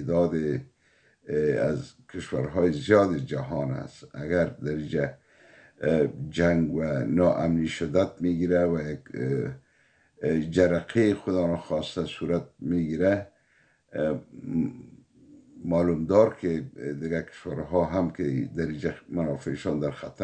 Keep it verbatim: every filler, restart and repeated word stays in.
تعداد از کشورهای زیاد جهان است. اگر در اینجا جنگ و ناامنی شدت میگیره و یک جرقه خدا نخواسته صورت میگیره، معلوم دار که دیگه کشورها هم که در اینجا منافعشان در خطر